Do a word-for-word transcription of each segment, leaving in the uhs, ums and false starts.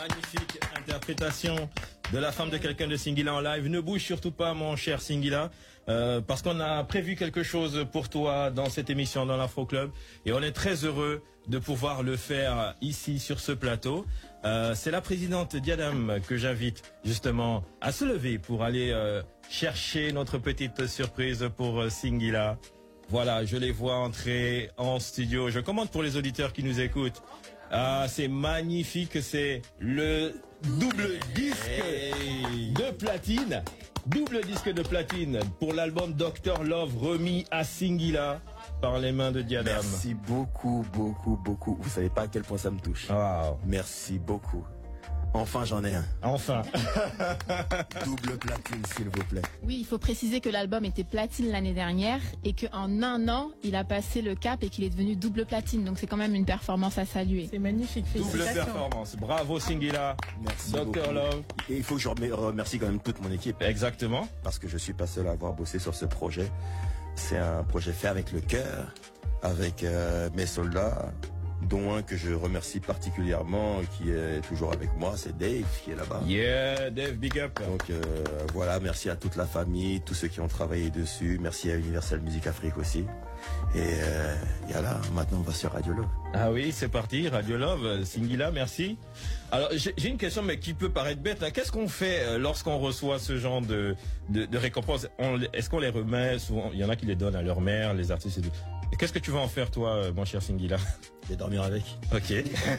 Magnifique interprétation de la femme de quelqu'un de Singila en live. Ne bouge surtout pas, mon cher Singila, euh, parce qu'on a prévu quelque chose pour toi dans cette émission, dans l'Afro Club, et on est très heureux de pouvoir le faire ici sur ce plateau. Euh, c'est la présidente Diadam que j'invite justement à se lever pour aller euh, chercher notre petite surprise pour euh, Singila. Voilà, je les vois entrer en studio. Je commande pour les auditeurs qui nous écoutent. Ah, c'est magnifique, c'est le double disque de platine. Double disque de platine pour l'album docteur Love remis à Singila par les mains de Diadam. Merci beaucoup, beaucoup, beaucoup. Vous savez pas à quel point ça me touche. Wow. Merci beaucoup. Enfin, j'en ai un. Enfin. Double platine, s'il vous plaît. Oui, il faut préciser que l'album était platine l'année dernière et qu'en un an, il a passé le cap et qu'il est devenu double platine. Donc c'est quand même une performance à saluer. C'est magnifique, félicitations. Double performance. Bravo Singila. Merci docteur beaucoup. Love. Et il faut que je remercie quand même toute mon équipe. Exactement. Parce que je suis pas seul à avoir bossé sur ce projet. C'est un projet fait avec le cœur, avec euh, mes soldats, dont un que je remercie particulièrement, qui est toujours avec moi, c'est Dave qui est là-bas. Yeah, Dave, big up. Donc euh, voilà, merci à toute la famille, tous ceux qui ont travaillé dessus, merci à Universal Music Afrique aussi. Et, euh, et voilà, maintenant on va sur Radio Love. Ah oui, c'est parti, Radio Love, Singila, merci. Alors j'ai une question, mais qui peut paraître bête. Hein. Qu'est-ce qu'on fait lorsqu'on reçoit ce genre de, de, de récompenses? Est-ce qu'on les remet? Souvent, il y en a qui les donnent à leur mère, les artistes et tout. Qu'est-ce que tu vas en faire, toi, mon cher Singila? Je vais dormir avec. Ok.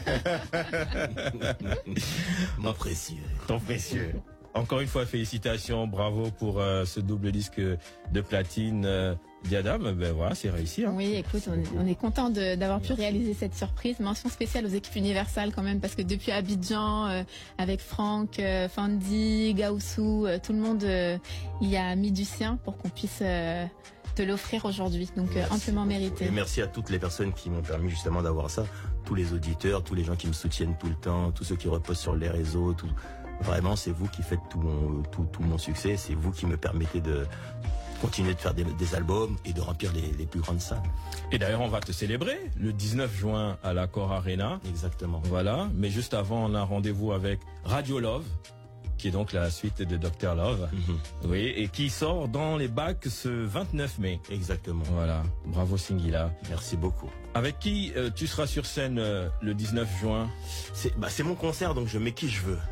Mon précieux. Ton précieux. Encore une fois, félicitations, bravo pour euh, ce double disque de platine. Euh, Diadam, ben voilà, c'est réussi. Hein. Oui, écoute, on est, on est content d'avoir pu réaliser cette surprise. Mention spéciale aux équipes Universal quand même, parce que depuis Abidjan, euh, avec Franck, euh, Fandi, Gaoussou, euh, tout le monde euh, y a mis du sien pour qu'on puisse euh, te l'offrir aujourd'hui. Donc euh, amplement mérité. Et merci à toutes les personnes qui m'ont permis justement d'avoir ça. Tous les auditeurs, tous les gens qui me soutiennent tout le temps, tous ceux qui reposent sur les réseaux, tout. Vraiment, c'est vous qui faites tout mon, tout, tout mon succès. C'est vous qui me permettez de continuer de faire des, des albums et de remplir les, les plus grandes salles. Et d'ailleurs, on va te célébrer le dix-neuf juin à l'Accor Arena. Exactement. Voilà. Mais juste avant, on a rendez-vous avec Radio Love, qui est donc la suite de docteur Love. Mm-hmm. Oui, et qui sort dans les bacs ce vingt-neuf mai. Exactement. Voilà. Bravo Singila. Merci beaucoup. Avec qui euh, tu seras sur scène euh, le dix-neuf juin? C'est bah, c'est mon concert, donc je mets qui je veux.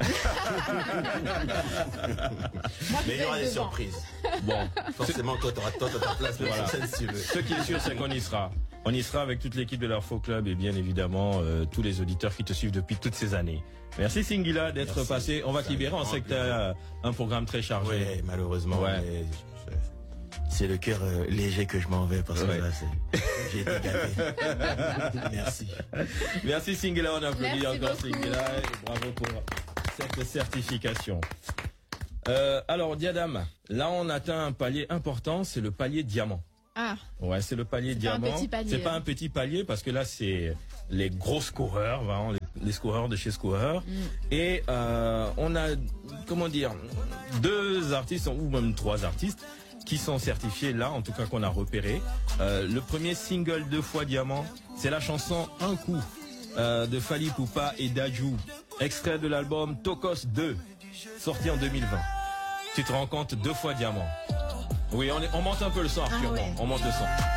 Mais il y aura des surprises. Bon, forcément, toi, tu auras toi, ta place voilà. Sur scène si tu veux. Ce qui est sûr, c'est qu'on y sera. On y sera avec toute l'équipe de l'Afro Club et bien évidemment euh, tous les auditeurs qui te suivent depuis toutes ces années. Merci Singila d'être passé. On va te libérer. On sait que tu as un programme très chargé. Oui, malheureusement. Ouais. Mais c'est le cœur euh, léger que je m'en vais parce que ouais. Là, j'ai été gâté. Merci. Merci Singila. On applaudit Merci encore beaucoup. Singila et bravo pour cette certification. Euh, alors Diadam, là on atteint un palier important, c'est le palier diamant. Ah. Ouais, c'est le palier diamant. C'est pas un petit palier parce que là c'est les gros scoreurs, vraiment, les, les scoreurs de chez Scoreur. Mm. Et euh, on a, comment dire, deux artistes ou même trois artistes qui sont certifiés là, en tout cas qu'on a repéré. Euh, le premier single deux fois diamant, c'est la chanson Un coup euh, de Fally Ipupa et Dadju, extrait de l'album Tokos deux, sorti en deux mille vingt. Tu te rends compte, deux fois diamant. Oui, on, est, on monte un peu le son, Arthur. Ah ouais. On monte le son.